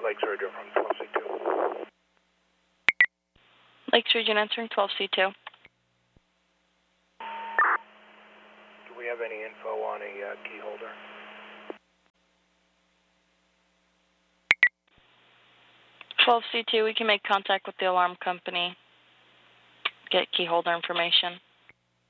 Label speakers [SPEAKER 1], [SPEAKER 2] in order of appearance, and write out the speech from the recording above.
[SPEAKER 1] Lakes Region from 12C2.
[SPEAKER 2] Lakes Region answering 12C2.
[SPEAKER 1] Do we have any info on a key holder?
[SPEAKER 2] C2, we can make contact with the alarm company, get key holder information.